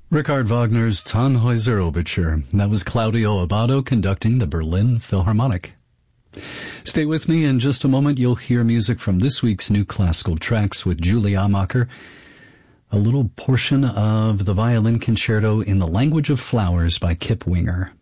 Richard Wagner's Tannhäuser Overture. That was Claudio Abbado conducting the Berlin Philharmonic. Stay with me. In just a moment, you'll hear music from this week's New Classical Tracks with Julie Amacher. A little portion of the Violin Concerto in the Language of Flowers by Kip Winger.